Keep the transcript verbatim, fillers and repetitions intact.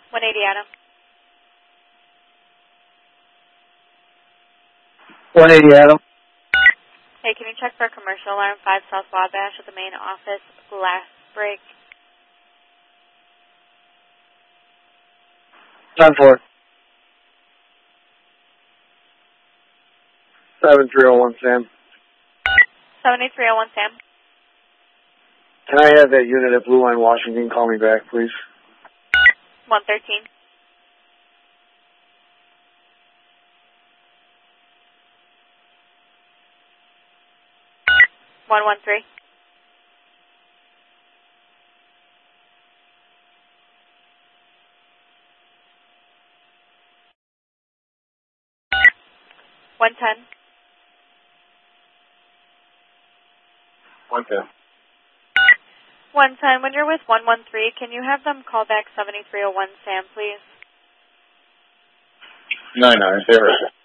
one eighty Adam. one eighty Adam. Hey, can you check for commercial alarm five South Wabash at the main office glass break? ten four. seven three oh one Sam. seven eight three oh one Sam. Can I have that unit at Blue Line, Washington? Call me back, please. one thirteen. one one three. one ten. one ten. one ten. When you're with one one three, can you have them call back seven eight three oh one Sam, please? nine nine. There it is.